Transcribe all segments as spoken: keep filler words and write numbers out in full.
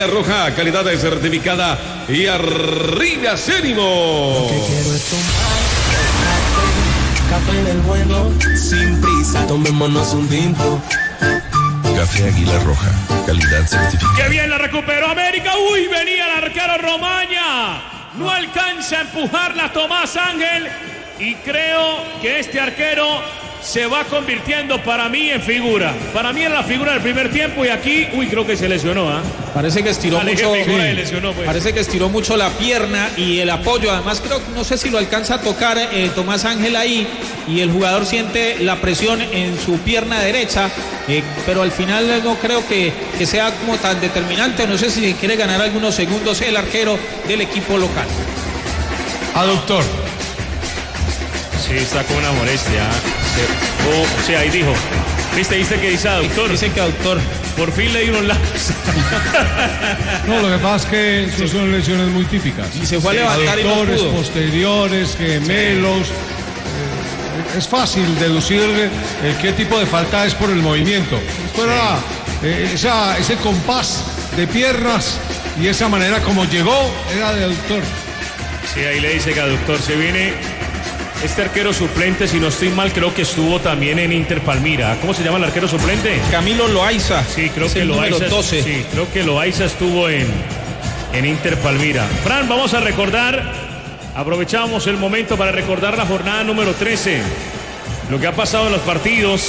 Roja, calidad de certificada y arriba ánimo. Lo que quiero es tomar café, café del bueno, sin prisa, tomémonos un tinto. Café Águila Roja, calidad certificada. ¡Qué bien la recuperó América! ¡Uy! Venía el arquero Romaña. No alcanza a empujarla Tomás Ángel. Y creo que este arquero se va convirtiendo para mí en figura. Para mí era la figura del primer tiempo y aquí, uy, creo que se lesionó, ¿ah? ¿eh? Parece que estiró Dale, mucho. figura, Sí. lesionó, pues. Parece que estiró mucho la pierna y el apoyo. Además, creo que no sé si lo alcanza a tocar eh, Tomás Ángel ahí y el jugador siente la presión en su pierna derecha. Eh, pero al final no creo que, que sea como tan determinante. No sé si quiere ganar algunos segundos el arquero del equipo local. A doctor. Sí, está con una molestia. Oh, sí, ahí dijo. ¿Viste? Dice que dice a doctor. Dice que a doctor. Por fin le dieron lápiz. No, lo que pasa es que sí. Son lesiones muy típicas. Y se fue sí, a levantar aductores, y no pudo. Posteriores, gemelos. Sí. Eh, es fácil deducir eh, qué tipo de falta es por el movimiento. Esto era eh, esa, ese compás de piernas y esa manera como llegó era de aductor. Sí, ahí le dice que a doctor se viene. Este arquero suplente, si no estoy mal, creo que estuvo también en Inter Palmira. ¿Cómo se llama el arquero suplente? Camilo Loaiza. Sí, creo es que el Loaiza. doce. Sí, creo que Loaiza estuvo en, en Inter Palmira. Fran, vamos a recordar, aprovechamos el momento para recordar la jornada número trece. Lo que ha pasado en los partidos.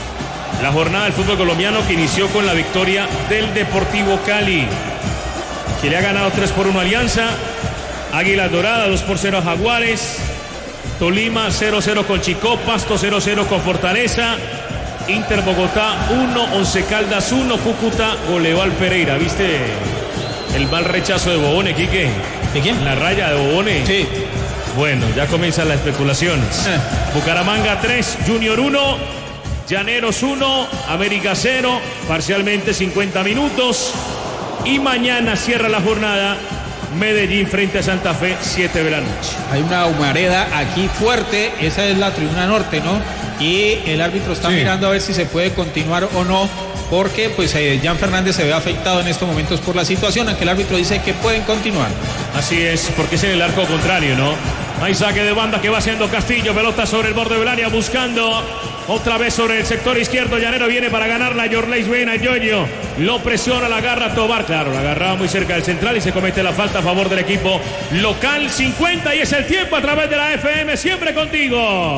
La jornada del fútbol colombiano que inició con la victoria del Deportivo Cali, que le ha ganado tres por uno a Alianza. Águilas Doradas dos por cero a Jaguares. Tolima cero cero con Chicó, Pasto cero cero con Fortaleza, Inter Bogotá uno, Once Caldas uno, Cúcuta goleó al Pereira. ¿Viste el mal rechazo de Bobone, Quique? ¿De quién? La raya de Bobone. Sí. Bueno, ya comienzan las especulaciones. Eh. Bucaramanga tres, Junior uno, Llaneros uno, América cero, parcialmente cincuenta minutos. Y mañana cierra la jornada Medellín frente a Santa Fe, siete de la noche. Hay una humareda aquí fuerte, esa es la tribuna norte, ¿no? Y el árbitro está sí. mirando a ver si se puede continuar o no, porque pues eh, Jan Fernández se ve afectado en estos momentos por la situación, aunque el árbitro dice que pueden continuar. Así es, porque es en el arco contrario, ¿no? Hay saque de banda que va haciendo Castillo, pelota sobre el borde del área buscando otra vez sobre el sector izquierdo. Llanero viene para ganarla, Yorleis Buena, Yoyo lo presiona, la agarra Tobar, claro, la agarraba muy cerca del central y se comete la falta a favor del equipo local. Cincuenta y es el tiempo a través de la F M, siempre contigo.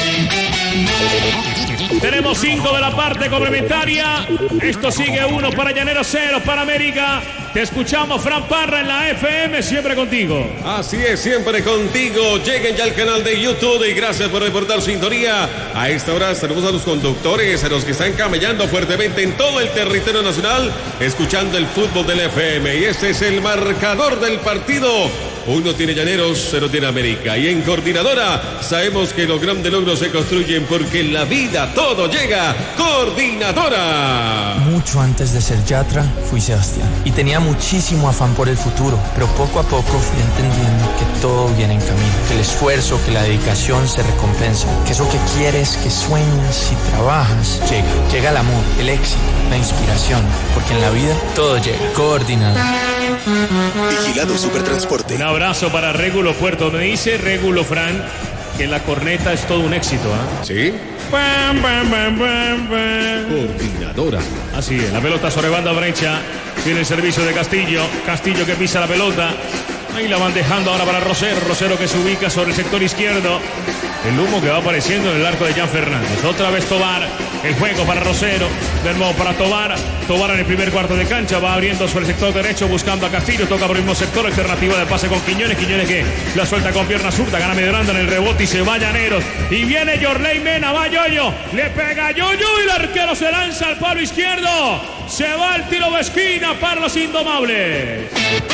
Tenemos cinco de la parte complementaria. Esto sigue uno para Llanero, cero para América. Te escuchamos, Fran Parra, en la F M, siempre contigo. Así es, siempre contigo. Lleguen ya al canal de YouTube y gracias por reportar sintonía. A esta hora tenemos a los conductores, a los que están camellando fuertemente en todo el territorio nacional, escuchando el fútbol del F M. Y este es el marcador del partido. Uno tiene Llaneros, cero tiene América. Y en Coordinadora sabemos que los grandes logros se construyen porque en la vida todo llega. Coordinadora. Mucho antes de ser Yatra, fui Sebastián. Y tenía muchísimo afán por el futuro. Pero poco a poco fui entendiendo que todo viene en camino. Que el esfuerzo, que la dedicación se recompensa. Que eso que quieres, que sueñas y trabajas, llega. Llega el amor, el éxito, la inspiración. Porque en la vida todo llega. Coordinadora. Vigilado Supertransporte. Un abrazo para Régulo Puerto. Me dice Régulo, Fran, que la corneta es todo un éxito, ¿ah? ¿eh? Sí. Bam, bam, bam, bam, bam. Coordinadora. Así es, la pelota sobre banda derecha. Viene el servicio de Castillo. Castillo que pisa la pelota. Ahí la van dejando ahora para Rosero. Rosero que se ubica sobre el sector izquierdo. El humo que va apareciendo en el arco de Jan Fernández. Otra vez Tobar. El juego para Rosero. De nuevo para Tobar. Tobar en el primer cuarto de cancha. Va abriendo sobre el sector derecho buscando a Castillo. Toca por el mismo sector. Alternativa de pase con Quiñones. Quiñones que la suelta con pierna zurda. Gana Medellín en el rebote y se va Llaneros. Y viene Yorley Mena. Va Yoyo. Le pega Yoyo y el arquero se lanza al palo izquierdo. Se va el tiro de esquina para los indomables.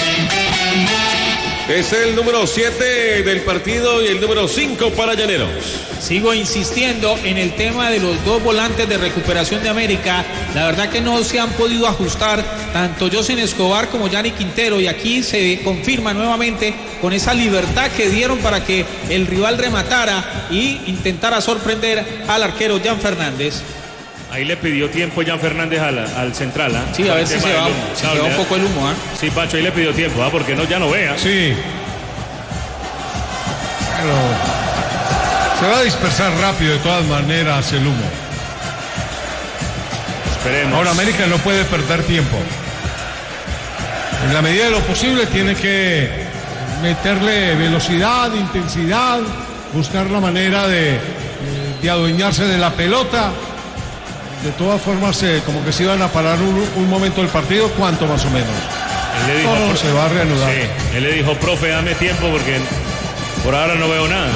Es el número siete del partido y el número cinco para Llaneros. Sigo insistiendo en el tema de los dos volantes de recuperación de América. La verdad que no se han podido ajustar tanto José Escobar como Yanni Quintero. Y aquí se confirma nuevamente con esa libertad que dieron para que el rival rematara y intentara sorprender al arquero Jan Fernández. Ahí le pidió tiempo Jan Fernández al, al central, ¿ah? Sí, a ver si se va, si se va un poco el humo, ¿ah? Sí, Pacho, ahí le pidió tiempo, ¿ah? Porque no, ya no vea. Sí. Pero se va a dispersar rápido de todas maneras el humo. Esperemos. Ahora América no puede perder tiempo. En la medida de lo posible tiene que meterle velocidad, intensidad, buscar la manera de, de adueñarse de la pelota. De todas formas, eh, como que se iban a parar un, un momento del partido, ¿cuánto más o menos? Él le dijo, Todo se va a reanudar. Sí, él le dijo, profe, dame tiempo porque por ahora no veo nada.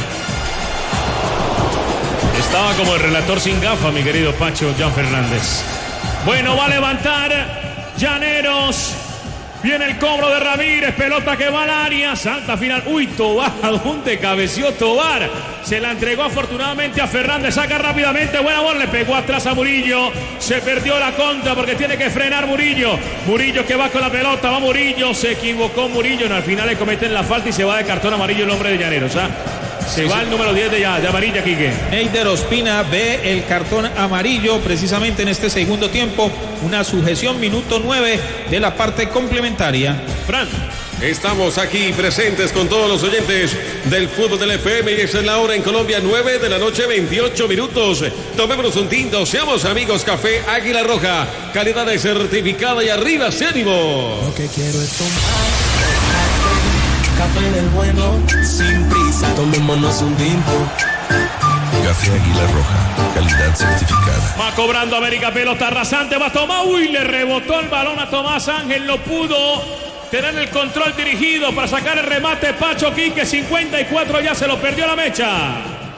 Estaba como el relator sin gafa, mi querido Pacho Jan Fernández. Bueno, va a levantar Llaneros. Viene el cobro de Ramírez, pelota que va al área, salta final. Uy, Tobar, ¿a dónde cabeció Tobar? Se la entregó afortunadamente a Fernández, saca rápidamente, buena bola, le pegó atrás a Murillo. Se perdió la contra porque tiene que frenar Murillo. Murillo que va con la pelota, va Murillo, se equivocó Murillo. No, al final le cometen la falta y se va de cartón amarillo el hombre de Llaneros, ¿ah? Se sí, va sí. El número diez de, ya, de amarilla, Quique. Neider Ospina ve el cartón amarillo precisamente en este segundo tiempo. Una sujeción, minuto nueve de la parte complementaria. Fran. Estamos aquí presentes con todos los oyentes del fútbol del F M y esa es la hora en Colombia, nueve de la noche, veintiocho minutos. Tomémonos un tinto, seamos amigos. Café Águila Roja, calidad de certificada y arriba ese ánimo. Lo que quiero es tomar café del bueno, sin prisa, tomémonos un tinto. Café Águila Roja, calidad certificada. Va cobrando América, pelota rasante, va a tomar, uy, le rebotó el balón a Tomás Ángel, no pudo tener el control dirigido para sacar el remate. Pacho Quique, cincuenta y cuatro, ya se lo perdió la mecha.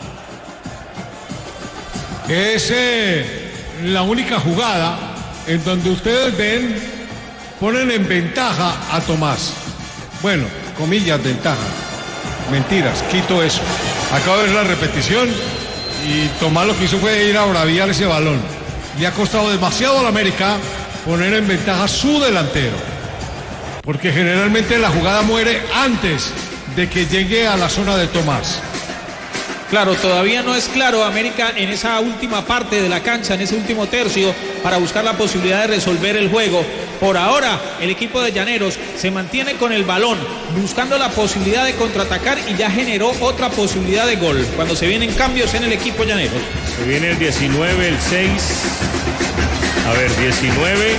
Es eh, la única jugada en donde ustedes ven, ponen en ventaja a Tomás. Bueno, comillas, ventaja. Mentiras, quito eso. Acabo de ver la repetición y Tomás lo que hizo fue ir a braviar ese balón. Le ha costado demasiado a la América poner en ventaja a su delantero. Porque generalmente la jugada muere antes de que llegue a la zona de Tomás. Claro, todavía no es claro América en esa última parte de la cancha, en ese último tercio, para buscar la posibilidad de resolver el juego. Por ahora, el equipo de Llaneros se mantiene con el balón, buscando la posibilidad de contraatacar y ya generó otra posibilidad de gol. Cuando se vienen cambios en el equipo Llaneros. Se viene el diecinueve, el seis. A ver, diecinueve,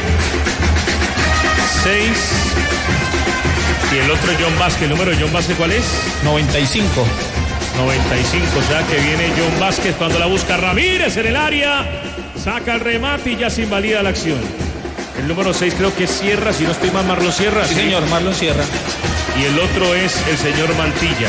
seis. Y el otro John Vázquez, ¿el número de John Vázquez cuál es? noventa y cinco. noventa y cinco, o sea que viene John Vázquez cuando la busca Ramírez en el área. Saca el remate y ya se invalida la acción. El número seis creo que es Sierra, si no estoy mal, Marlon Sierra. Sí, ¿sí? Señor, Marlon Sierra. Y el otro es el señor Mantilla.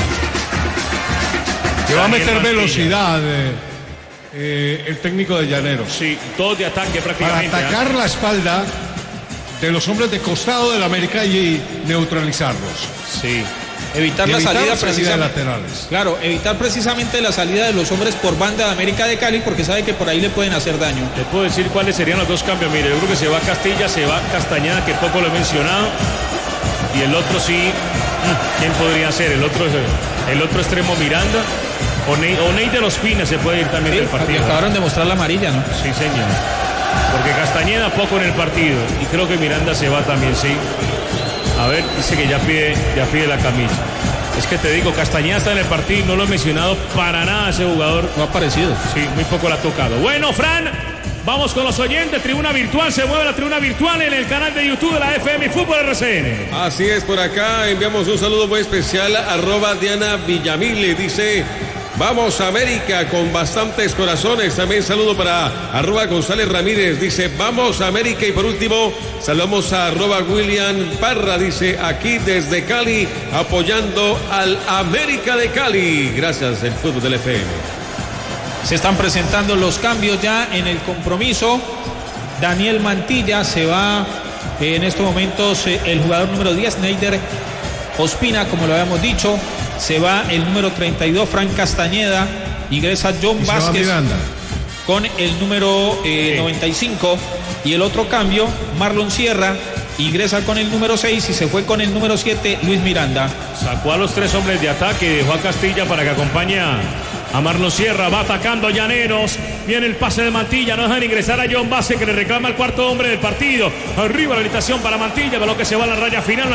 Que va a meter Mantilla. Velocidad eh, eh, el técnico de Llaneros. Sí, dos de ataque prácticamente. Para atacar ¿eh? la espalda de los hombres de costado del América y neutralizarlos. Sí. Evitar, y la evitar salida, la salida de laterales. Claro, evitar precisamente la salida de los hombres por banda de América de Cali, porque sabe que por ahí le pueden hacer daño. Le puedo decir cuáles serían los dos cambios. Mire, yo creo que se va Castilla, se va Castañeda, que poco lo he mencionado. Y el otro sí, ¿quién podría ser? El otro, el otro extremo Miranda. O, Ney, o Neider Ospina se puede ir también sí, del partido. Acabaron de mostrar la amarilla, ¿no? Sí, señor. Porque Castañeda poco en el partido. Y creo que Miranda se va también, sí. A ver, dice que ya pide, ya pide la camisa. Es que te digo, Castañeda está en el partido, no lo he mencionado para nada ese jugador. No ha aparecido. Sí, muy poco la ha tocado. Bueno, Fran, vamos con los oyentes. Tribuna virtual, se mueve la tribuna virtual en el canal de YouTube de la F M Fútbol R C N. Así es, por acá enviamos un saludo muy especial a arroba Diana Villamil. Dice, vamos América con bastantes corazones. También saludo para arroba González Ramírez. Dice, vamos América. Y por último, saludamos a arroba William Parra. Dice, aquí desde Cali, apoyando al América de Cali. Gracias, el fútbol del F M. Se están presentando los cambios ya en el compromiso. Daniel Mantilla se va en estos momentos el jugador número diez, Neider Ospina, como lo habíamos dicho. Se va el número treinta y dos, Frank Castañeda. Ingresa John Vázquez con el número eh, sí. noventa y cinco. Y el otro cambio, Marlon Sierra, ingresa con el número seis y se fue con el número siete, Luis Miranda. Sacó a los tres hombres de ataque, dejó a Castilla para que acompañe a, a Marlon Sierra, va atacando Llaneros, viene el pase de Mantilla, no dejan ingresar a John Base que le reclama el cuarto hombre del partido, arriba la habilitación para Mantilla, balón que se va a la raya final.